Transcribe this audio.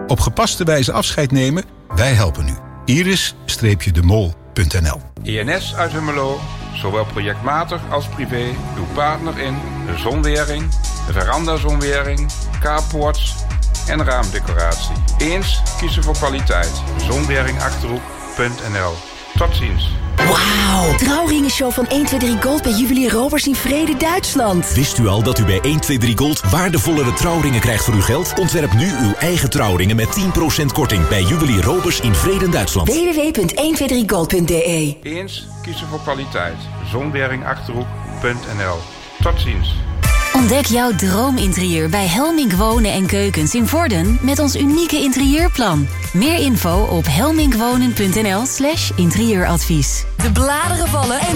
Op gepaste wijze afscheid nemen? Wij helpen u. iris-demol.nl. INS uit Hummelo, zowel projectmatig als privé, uw partner in de zonwering, de veranda-zonwering, carports en raamdecoratie. Eens kiezen voor kwaliteit. Zonwering-achterhoek.nl. Tot ziens. Wauw, trouwringenshow van 123 Gold bij Juwelier Roberts in Vrede, Duitsland. Wist u al dat u bij 123 Gold waardevollere trouwringen krijgt voor uw geld? Ontwerp nu uw eigen trouwringen met 10% korting bij Juwelier Roberts in Vrede, Duitsland. www.123gold.de. Eens kiezen voor kwaliteit. Zonwering-achterhoek.nl. Tot ziens. Ontdek jouw droominterieur bij Helmink Wonen en Keukens in Vorden met ons unieke interieurplan. Meer info op helminkwonen.nl/interieuradvies. De bladeren vallen en